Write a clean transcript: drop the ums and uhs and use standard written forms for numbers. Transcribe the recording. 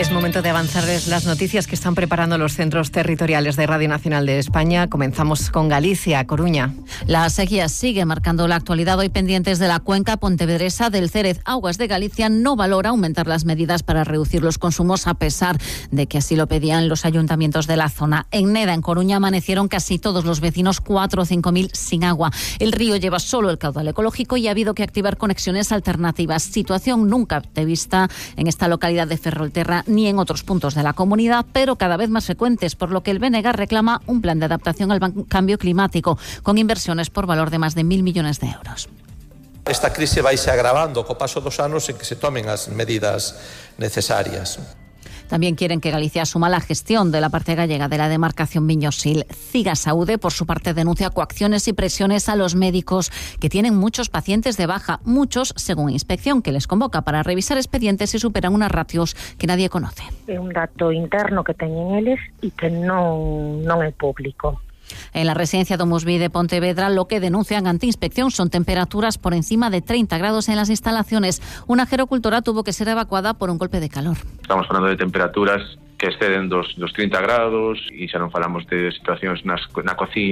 Es momento de avanzarles las noticias que están preparando los centros territoriales de Radio Nacional de España. Comenzamos con Galicia, Coruña. La sequía sigue marcando la actualidad. Hoy pendientes de la cuenca pontevedresa del Cérez. Aguas de Galicia no valora aumentar las medidas para reducir los consumos, a pesar de que así lo pedían los ayuntamientos de la zona. En Neda, en Coruña, amanecieron casi todos los vecinos, 4 o 5 mil, sin agua. El río lleva solo el caudal ecológico y ha habido que activar conexiones alternativas. Situación nunca vista en esta localidad de Ferrolterra ni en otros puntos de la comunidad, pero cada vez más frecuentes, por lo que el BNG reclama un plan de adaptación al cambio climático, con inversiones por valor de más de 1.000 millones de euros. Esta crise vai se agravando co paso dos anos en que se tomen as medidas necesarias. También quieren que Galicia asuma la gestión de la parte gallega de la demarcación Miñosil. Cigasaude, por su parte, denuncia coacciones y presiones a los médicos que tienen muchos pacientes de baja, muchos, según inspección, que les convoca para revisar expedientes y superan unas ratios que nadie conoce. É un dato interno que teñen eles e que non é público. En la residencia Domusví de Pontevedra, lo que denuncian ante inspección son temperaturas por encima de 30 grados en las instalaciones. Una gerocultora tuvo que ser evacuada por un golpe de calor. Estamos falando de temperaturas que exceden dos 30 grados e xa non falamos de situacións na cociña